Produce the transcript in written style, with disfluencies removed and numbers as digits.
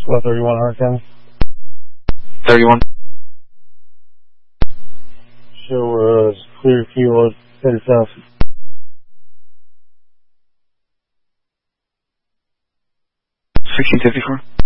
What, 31 Hurricane? 31. Show clear kilo, headed south. 1654.